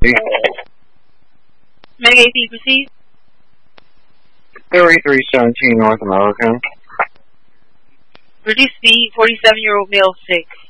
Meg AP, proceed. 3317 North American. Reduce speed, 47-year-old male, 6.